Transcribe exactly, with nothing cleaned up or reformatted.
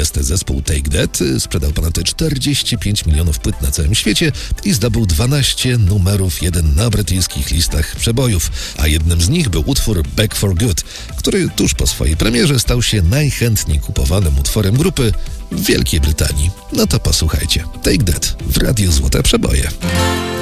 jest zespół Take That. Sprzedał ponad czterdzieści pięć milionów płyt na całym świecie i zdobył dwanaście numerów jeden na brytyjskich listach przebojów, a jednym z nich był utwór Back for Good, który tuż po swojej premierze stał się najchętniej kupowanym utworem grupy w Wielkiej Brytanii. No to posłuchajcie. Take That w Radiu Złote Przeboje.